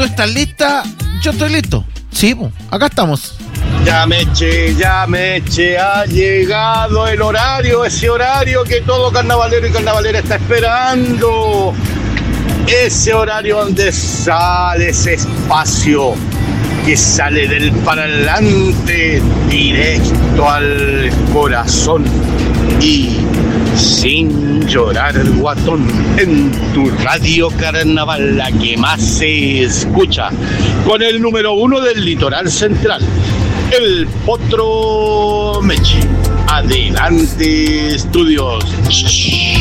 ¿Tú estás lista? Yo estoy listo. Sí, pues, acá estamos. Ya Meche, ha llegado el horario, ese horario que todo carnavalero y carnavalera está esperando. Ese horario donde sale ese espacio que sale del parlante directo al corazón y sin llorar el guatón en tu radio carnaval, la que más se escucha, con el número 1 del litoral central, el Potro Meche. Adelante, estudios.